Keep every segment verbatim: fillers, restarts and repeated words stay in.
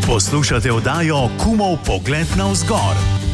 Poslušate oddajo Kumov pogled navzgor.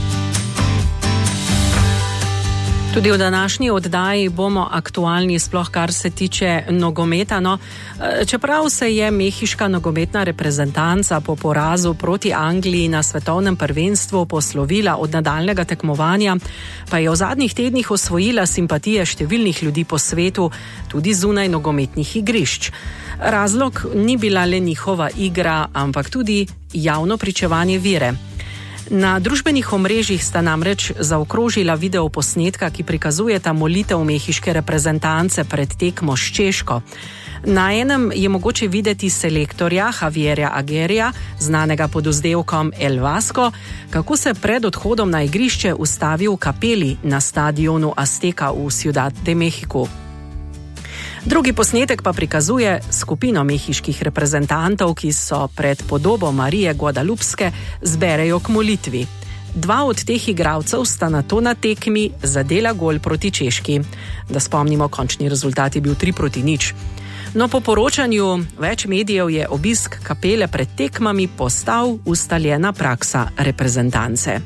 Tudi v današnji oddaji bomo aktualni, sploh kar se tiče nogometa. No, čeprav se je mehiška nogometna reprezentanca po porazu proti Angliji na svetovnem prvenstvu poslovila od nadaljnega tekmovanja, pa je v zadnjih tednih osvojila simpatije številnih ljudi po svetu, tudi zunaj nogometnih igrišč. Razlog ni bila le njihova igra, ampak tudi javno pričevanje vere. Na družbenih omrežjih sta namreč zaokrožila video posnetka, ki prikazujeta molitev mehiške reprezentance pred tekmo s Češko. Na enem je mogoče videti selektorja Javierja Aguirreja, znanega pod vzdevkom El Vasco, kako se pred odhodom na igrišče ustavi v kapeli na stadionu Azteca v Ciudad de México. Drugi posnetek pa prikazuje skupino mehiških reprezentantov, ki so pred podobo Marije Guadalupske zberejo k molitvi. Dva od teh igralcev sta nato na tekmi zadela gol proti Češki. Da spomnimo, končni rezultat je bil tri proti nič. No, po poročanju več medijev je obisk kapele pred tekmami postal ustaljena praksa reprezentance.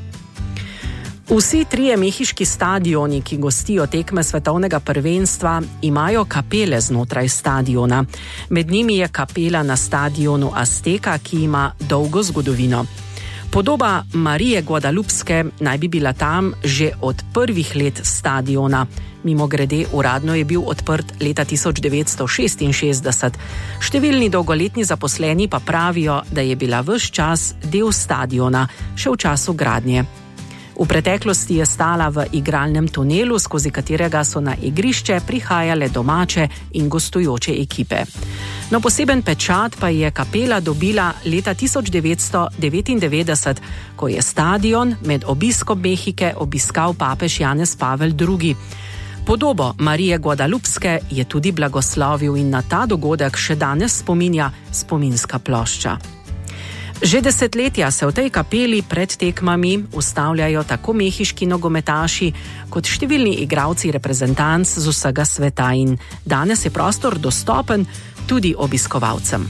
Vsi trije mehiški stadioni, ki gostijo tekme svetovnega prvenstva, imajo kapele znotraj stadiona. Med njimi je kapela na stadionu Azteca, ki ima dolgo zgodovino. Podoba Marije Guadalupske naj bi bila tam že od prvih let stadiona. Mimogrede, uradno je bil odprt leta tisoč devetsto šestinšestdeset. Številni dolgoletni zaposleni pa pravijo, da je bila ves čas del stadiona, še v času gradnje. V preteklosti je stala v igralnem tunelu, skozi katerega so na igrišče prihajale domače in gostujoče ekipe. No, poseben pečat pa je kapela dobila leta tisoč devetsto devetindevetdeset, ko je stadion med obiskom Mehike obiskal papež Janez Pavel drugi. Podobo Marije Guadalupske je tudi blagoslovil in na ta dogodek še danes spominja spominska plošča. Že desetletja se v tej kapeli pred tekmami ustavljajo tako mehiški nogometaši kot številni igralci reprezentanc z vsega sveta in danes je prostor dostopen tudi obiskovalcem.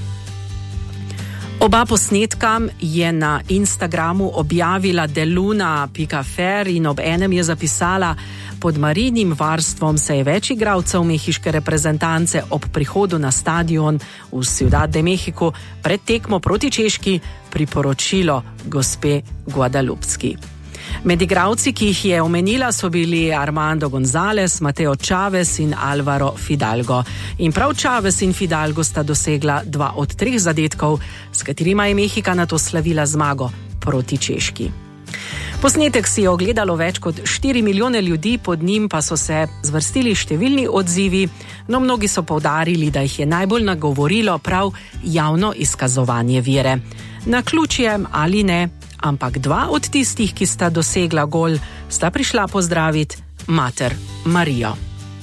Oba posnetka je na Instagramu objavila deluna pika fer in ob enem je zapisala: pod Marijinim varstvom se je več igralcev mehiške reprezentance ob prihodu na stadion v Ciudad de México pred tekmo proti Češki priporočilo gospe Guadalupski. Med igralci, ki jih je omenila, so bili Armando González, Mateo Chávez in Álvaro Fidalgo. In prav Chávez in Fidalgo sta dosegla dva od treh zadetkov, s katerima je Mehika nato slavila zmago proti Češki. Posnetek si je ogledalo več kot štiri milijone ljudi, pod njim pa so se zvrstili številni odzivi, no mnogi so poudarili, da jih je najbolj nagovorilo prav javno izkazovanje vere. Naključje ali ne, ampak dva od tistih, ki sta dosegla gol, sta prišla pozdraviti mater Marijo.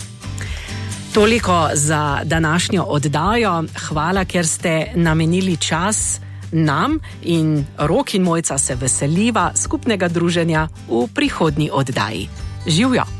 Toliko za današnjo oddajo. Hvala, ker ste namenili čas nam in Rok in Mojca se veseliva skupnega druženja v prihodnji oddaji. Živjo!